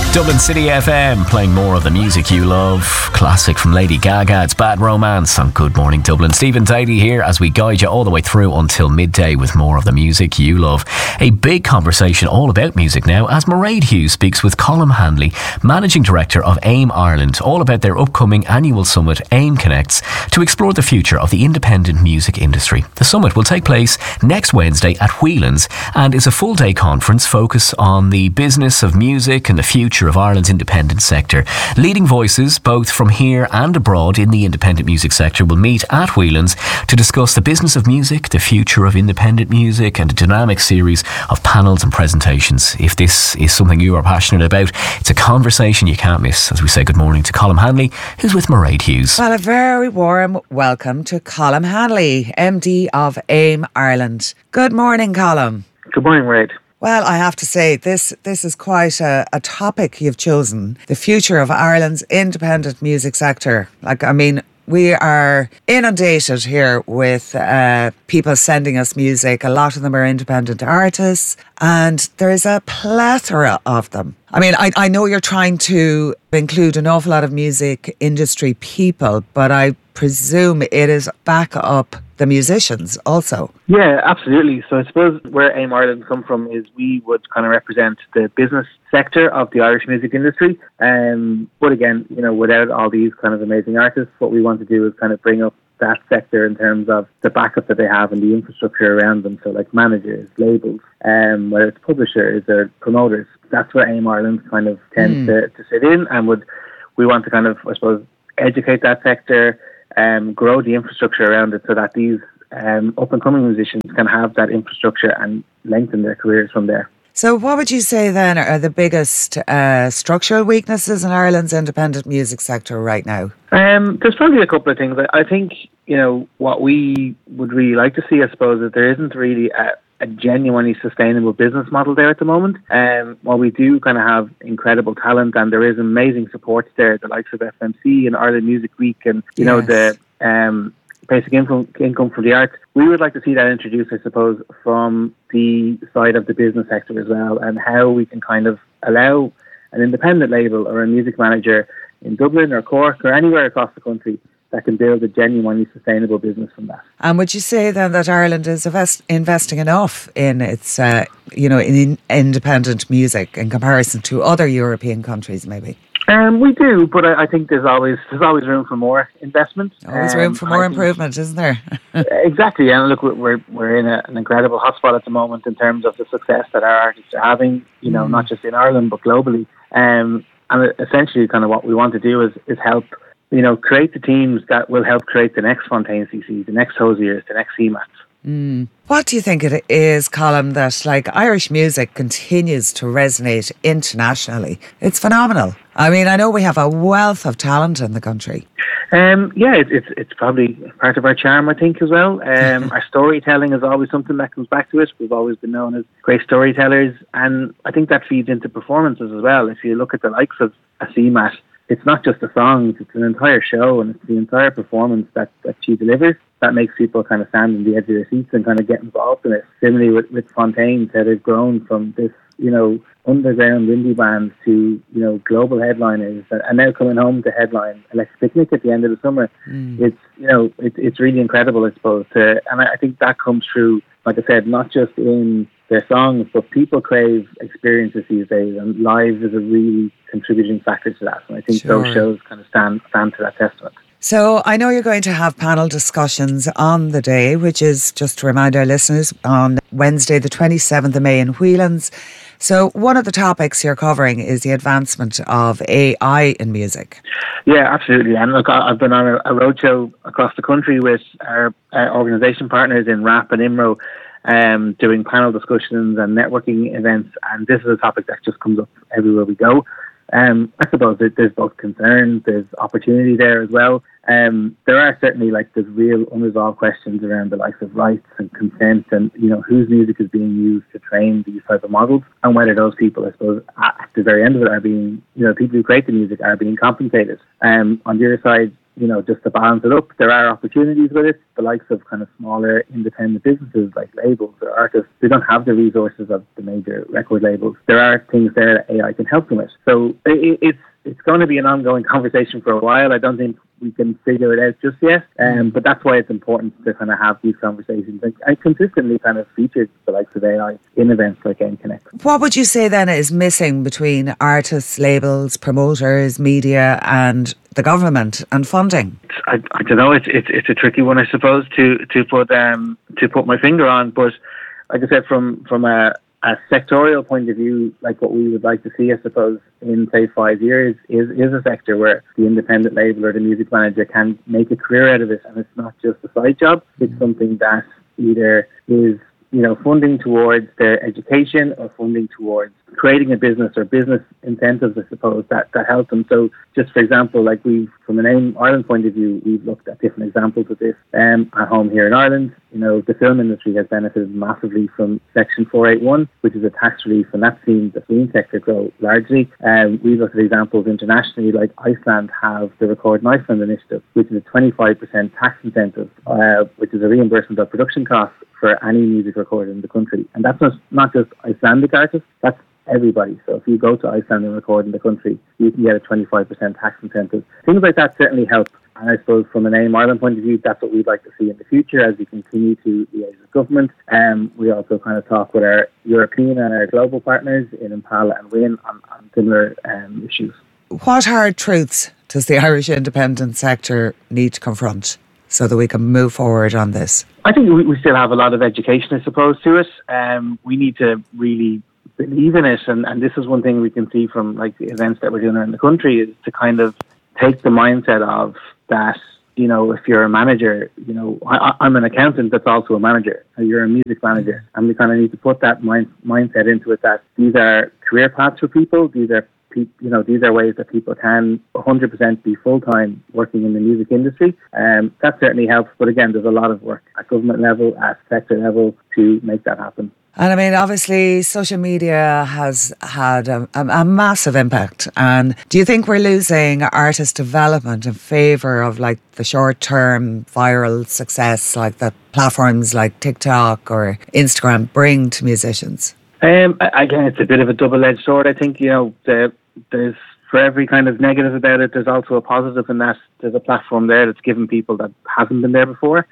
Dublin City FM, playing more of the music you love. Classic from Lady Gaga, it's Bad Romance on Good Morning Dublin. Stephen Tatey here as we guide you all the way through until midday with more of the music you love. A big conversation all about music now as Mairead Hughes speaks with Colm Hanley, Managing Director of AIM Ireland, all about their upcoming annual summit AIM Connects to explore the future of the independent music industry. The summit will take place next Wednesday at Whelan's and is a full-day conference focused on the business of music and the future of Ireland's independent sector. Leading voices, both from here and abroad in the independent music sector, will meet at Whelan's to discuss the business of music, the future of independent music, and a dynamic series of panels and presentations. If this is something you are passionate about, it's a conversation you can't miss. As we say good morning to Colm Hanley, who's with Mairead Hughes. Well, a very warm welcome to Colm Hanley, MD of AIM Ireland. Good morning, Colm. Good morning, Mairead. Well, I have to say, this is quite a topic you've chosen. The future of Ireland's independent music sector. We are inundated here with people sending us music. A lot of them are independent artists, and there is a plethora of them. I know you're trying to include an awful lot of music industry people, but I presume it is back up the musicians also. Yeah, absolutely. So I suppose where AIM Ireland come from is we would kind of represent the business sector of the Irish music industry. But again, without all these kind of amazing artists, what we want to do is kind of bring up that sector in terms of the backup that they have and the infrastructure around them. So like managers, labels, whether it's publishers or promoters, that's where AIM Ireland kind of tends to sit in, and we want to kind of, I suppose, educate that sector, grow the infrastructure around it so that these up-and-coming musicians can have that infrastructure and lengthen their careers from there. So what would you say then are the biggest structural weaknesses in Ireland's independent music sector right now? There's probably a couple of things. I think, what we would really like to see, I suppose, is there isn't really a genuinely sustainable business model there at the moment. While we do kind of have incredible talent and there is amazing support there, the likes of FMC and Ireland Music Week and, the basic income from the arts, we would like to see that introduced, I suppose, from the side of the business sector as well, and how we can kind of allow an independent label or a music manager in Dublin or Cork or anywhere across the country that can build a genuinely sustainable business from that. And would you say then that Ireland is investing enough in its, in independent music in comparison to other European countries, maybe? We do, but I think there's always room for more investment. Always room for more improvement, isn't there? Exactly, and look, we're in an incredible hotspot at the moment in terms of the success that our artists are having. Not just in Ireland but globally. And essentially, kind of what we want to do is help, create the teams that will help create the next Fontaine CC, the next Hosiers, the next CMATs. What do you think it is, Colm, that Irish music continues to resonate internationally? It's phenomenal. I know we have a wealth of talent in the country. It's probably part of our charm, I think, as well. Our storytelling is always something that comes back to us. We've always been known as great storytellers, and I think that feeds into performances as well. If you look at the likes of a CMAT, it's not just the songs, it's an entire show, and it's the entire performance that she delivers that makes people kind of stand on the edge of their seats and kind of get involved in it. Similarly with Fontaine, that they've grown from this, underground indie bands to, global headliners, and now coming home to headline Electric Picnic at the end of the summer. It's really incredible, I suppose. And I think that comes through, like I said, not just in their songs, but people crave experiences these days, and live is a really contributing factor to that. And I think those shows kind of stand to that testament. So I know you're going to have panel discussions on the day, which is, just to remind our listeners, on Wednesday the 27th of May in Whelan's. So one of the topics you're covering is the advancement of AI in music. Yeah, absolutely. And look, I've been on a roadshow across the country with our organisation partners in RAP and IMRO, doing panel discussions and networking events, and this is a topic that just comes up everywhere we go. I suppose there's both concern, there's opportunity there as well. There are certainly there's real unresolved questions around the likes of rights and consent and, whose music is being used to train these type of models, and whether those people, I suppose, at the very end of it are being, people who create the music are being compensated. On the other side, just to balance it up, there are opportunities with it. The likes of kind of smaller independent businesses like labels or artists, they don't have the resources of the major record labels. There are things there that AI can help them with. So it's going to be an ongoing conversation for a while. I don't think we can figure it out just yet. But that's why it's important to kind of have these conversations and consistently kind of feature the likes of AI in events like NConnect. What would you say then is missing between artists, labels, promoters, media and the government and funding? I don't know. It's a tricky one, I suppose, to put my finger on. But like I said, from a sectorial point of view, like what we would like to see, I suppose, in say 5 years is a sector where the independent label or the music manager can make a career out of it, and it's not just a side job. It's something that either is funding towards their education or funding towards creating a business or business incentives, I suppose, that help them. So just for example, like from an AIM Ireland point of view, we've looked at different examples of this at home here in Ireland. The film industry has benefited massively from Section 481, which is a tax relief, and that's seen the film sector grow largely. We've looked at examples internationally, like Iceland have the Record in Iceland initiative, which is a 25% tax incentive, which is a reimbursement of production costs for any music recorded in the country. And that's not just Icelandic artists, that's everybody. So if you go to Iceland and record in the country, you can get a 25% tax incentive. Things like that certainly help. And I suppose from an AIM Ireland point of view, that's what we'd like to see in the future as we continue to liaise with government. We also kind of talk with our European and our global partners in Impala and WIN on similar issues. What hard truths does the Irish independent sector need to confront so that we can move forward on this? I think we still have a lot of education, I suppose, to it. We need to really believe in it, and this is one thing we can see from like the events that we're doing around the country, is to kind of take the mindset of that, if you're a manager, I'm an accountant that's also a manager, you're a music manager, and we kind of need to put that mindset into it, that these are career paths for people, these are ways that people can 100% be full-time working in the music industry. That certainly helps, but again, there's a lot of work at government level, at sector level to make that happen. And I mean, obviously, social media has had a massive impact. And do you think we're losing artist development in favour of like the short-term viral success like that platforms like TikTok or Instagram bring to musicians? Again, it's a bit of a double-edged sword. I think, there's for every kind of negative about it, there's also a positive in that there's a platform there that's given people that hasn't been there before.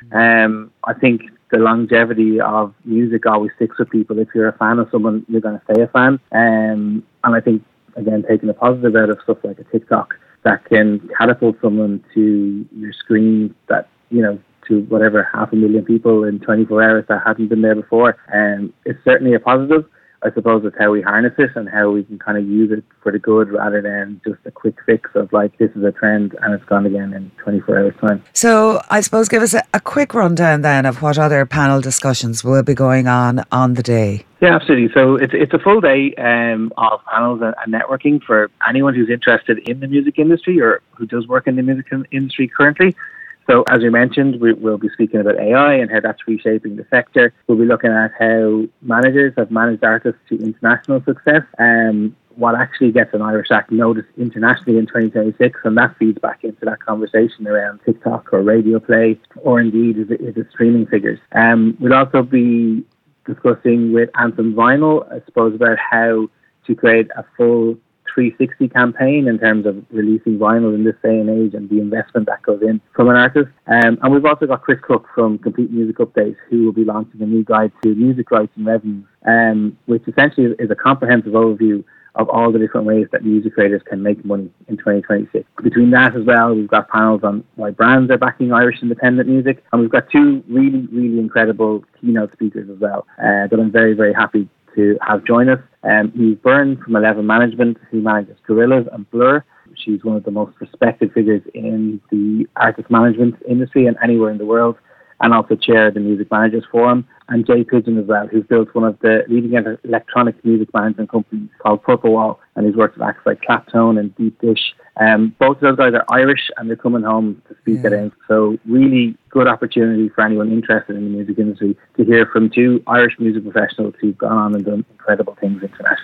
I think the longevity of music always sticks with people. If you're a fan of someone, you're going to stay a fan. And I think, again, taking a positive out of stuff like a TikTok that can catapult someone to your screen, that, to whatever, 500,000 people in 24 hours that hadn't been there before. It's certainly a positive. I suppose it's how we harness it and how we can kind of use it for the good rather than just a quick fix of like, this is a trend and it's gone again in 24 hours time. So I suppose give us a quick rundown then of what other panel discussions will be going on the day. Yeah, absolutely. So it's a full day of panels and networking for anyone who's interested in the music industry or who does work in the music industry currently. So as we mentioned, we'll be speaking about AI and how that's reshaping the sector. We'll be looking at how managers have managed artists to international success and what actually gets an Irish act noticed internationally in 2026, and that feeds back into that conversation around TikTok or radio play, or indeed is it streaming figures. We'll also be discussing with Anthem Vinyl, I suppose, about how to create a full 360 campaign in terms of releasing vinyl in this day and age and the investment that goes in from an artist. And we've also got Chris Cook from Complete Music Updates, who will be launching a new guide to music rights and revenues, which essentially is a comprehensive overview of all the different ways that music creators can make money in 2026. Between that as well, we've got panels on why brands are backing Irish independent music, and we've got two really, really incredible keynote speakers as well that I'm very, very happy to have join us. Eve Byrne from 11 Management, who manages Gorillaz and Blur. She's one of the most respected figures in the artist management industry and anywhere in the world, and also chair of the Music Managers Forum. And Jay Pigeon as well, who's built one of the leading electronic music management companies called Purple Wall, and he's worked with acts like Claptone and Deep Dish. Both of those guys are Irish and they're coming home to speak at AIM. So really good opportunity for anyone interested in the music industry to hear from two Irish music professionals who've gone on and done incredible things internationally.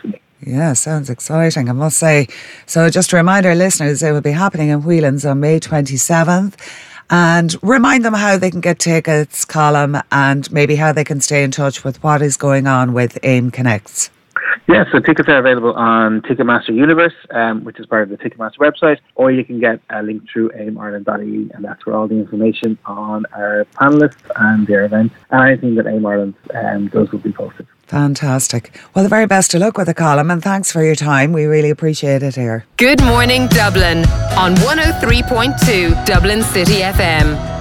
Yeah, sounds exciting, I must say. So just to remind our listeners, it will be happening in Whelan's on May 27th. And remind them how they can get tickets, Colm, and maybe how they can stay in touch with what is going on with AIM Connects. Yeah, so tickets are available on Ticketmaster Universe, which is part of the Ticketmaster website, or you can get a link through aimireland.ie, and that's where all the information on our panellists and their event and anything that AIM Ireland does will be posted. Fantastic. Well, the very best of luck with the Colm, and thanks for your time. We really appreciate it here. Good Morning Dublin on 103.2 Dublin City FM.